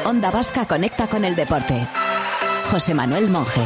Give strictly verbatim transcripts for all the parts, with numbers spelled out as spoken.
Onda Vasca conecta con el deporte. José Manuel Monje.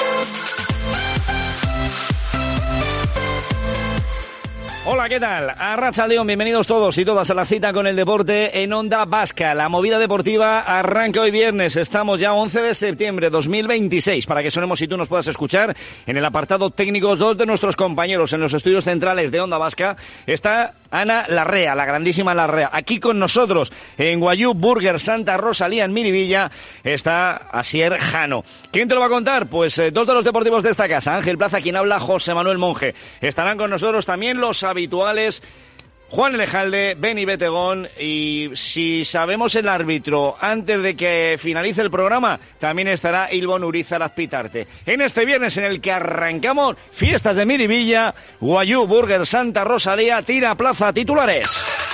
Hola, ¿qué tal? Arratsaldeon, bienvenidos todos y todas a la cita con el deporte en Onda Vasca. La movida deportiva arranca hoy viernes. Estamos ya once de septiembre de dos mil veintiséis. Para que sonemos y tú nos puedas escuchar, en el apartado técnico, dos de nuestros compañeros en los estudios centrales de Onda Vasca está Ana Larrea, la grandísima Larrea. Aquí con nosotros, en Guayú Burger Santa Rosalía, en Miribilla, está Asier Jano. ¿Quién te lo va a contar? Pues eh, dos de los deportivos de esta casa. Ángel Plaza, quien habla, José Manuel Monje. Estarán con nosotros también los habituales Juan Elejalde, Beni Betegón, y si sabemos el árbitro antes de que finalice el programa, también estará Ilbon Urizar Azpitarte. En este viernes en el que arrancamos fiestas de Miribilla, Guayú Burger Santa Rosalía, tira plaza titulares.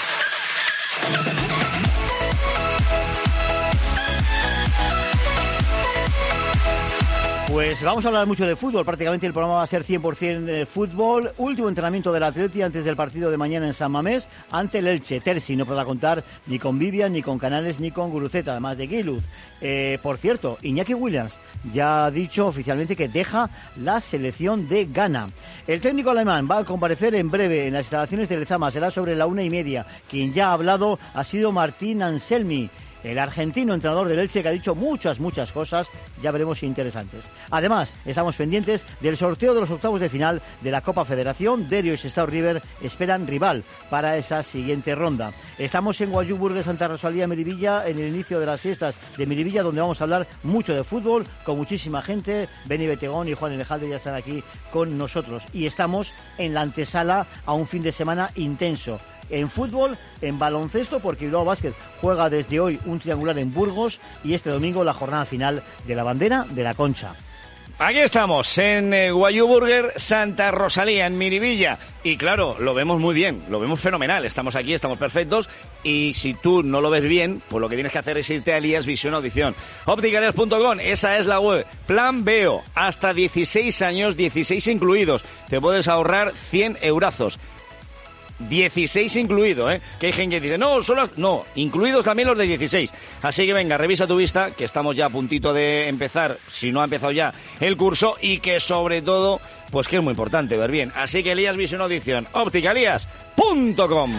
Pues vamos a hablar mucho de fútbol, prácticamente el programa va a ser cien por ciento de fútbol. Último entrenamiento del Atleti antes del partido de mañana en San Mamés ante el Elche. Terzi no podrá contar ni con Vivian, ni con Canales, ni con Guruceta, además de Guiluz. Eh, por cierto, Iñaki Williams ya ha dicho oficialmente que deja la selección de Ghana. El técnico alemán va a comparecer en breve en las instalaciones de Lezama, será sobre la una y media. Quien ya ha hablado ha sido Martín Anselmi, el argentino entrenador del Elche, que ha dicho muchas, muchas cosas, ya veremos si interesantes. Además, estamos pendientes del sorteo de los octavos de final de la Copa Federación. Derio y Sestao River esperan rival para esa siguiente ronda. Estamos en Guayú Burger Santa Rosalía, Miribilla, en el inicio de las fiestas de Miribilla, donde vamos a hablar mucho de fútbol, con muchísima gente. Beni Betegón y Juan Elejalde ya están aquí con nosotros. Y estamos en la antesala a un fin de semana intenso. En fútbol, en baloncesto, porque Bilbao Basket juega desde hoy un triangular en Burgos y este domingo la jornada final de la bandera de la Concha. Aquí estamos, en eh, Guayú Burger Santa Rosalía, en Miribilla. Y claro, lo vemos muy bien, lo vemos fenomenal. Estamos aquí, estamos perfectos. Y si tú no lo ves bien, pues lo que tienes que hacer es irte a Elías Visión Audición. Óptica Elías punto com, esa es la web. Plan Veo, hasta dieciséis años, dieciséis incluidos. Te puedes ahorrar cien eurazos. dieciséis incluido, ¿eh? Que hay gente que dice, no, solo... Has... No, incluidos también los de dieciséis. Así que venga, revisa tu vista, que estamos ya a puntito de empezar, si no ha empezado ya, el curso, y que sobre todo, pues que es muy importante ver bien. Así que Elías Visión Audición, óptica elías punto com.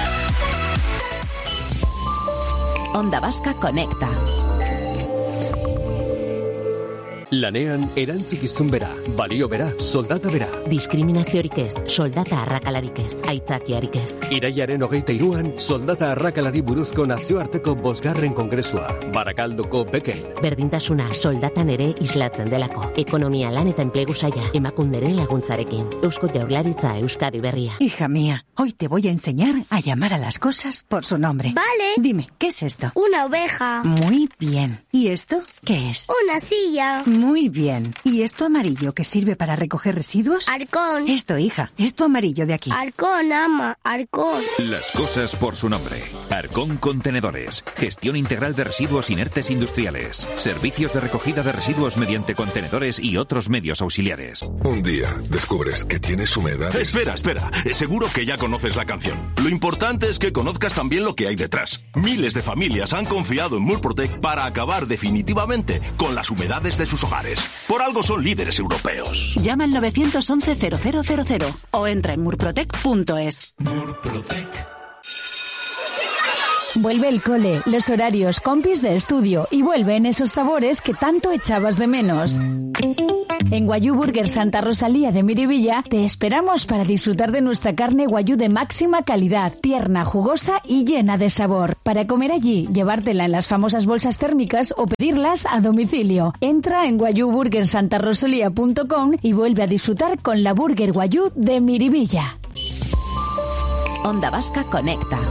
Onda Vasca conecta. Lanean erantzikizun bera, balio bera, soldata bera. Diskriminaziorik ez, soldata arrakalarik ez, aitzakiarik ez. Iraiaren hogeita hiruan, soldata arrakalari buruzko nazioarteko bosgarren kongresua, Barakaldoko Beken. Berdintasuna soldatan ere islatzen delako. Ekonomia, lan eta enplegu saila, emakunderen laguntzarekin. Eusko Jaurlaritza, Euskadi Berria. Hija mía, hoy te voy a enseñar a llamar a las cosas por su nombre. Vale. Dime, ¿qué es esto? Una oveja. Muy bien. ¿Y esto qué es? Una silla. Muy bien. ¿Y esto amarillo que sirve para recoger residuos? Arcón. Esto, hija. Esto amarillo de aquí. Arcón, ama. Arcón. Las cosas por su nombre. Arcón Contenedores. Gestión integral de residuos inertes industriales. Servicios de recogida de residuos mediante contenedores y otros medios auxiliares. Un día descubres que tienes humedad. Espera, espera. Seguro que ya conoces la canción. Lo importante es que conozcas también lo que hay detrás. Miles de familias han confiado en Murprotec para acabar definitivamente con las humedades de sus hogares. Por algo son líderes europeos. Llama al nueve once cero cero cero cero o entra en murprotec punto es. Murprotec. Vuelve el cole, los horarios, compis de estudio y vuelven esos sabores que tanto echabas de menos. En Guayú Burger Santa Rosalía de Miribilla te esperamos para disfrutar de nuestra carne guayú de máxima calidad, tierna, jugosa y llena de sabor. Para comer allí, llevártela en las famosas bolsas térmicas o pedirlas a domicilio. Entra en guayú burger santa rosalía punto com y vuelve a disfrutar con la Burger Guayú de Miribilla. Onda Vasca conecta.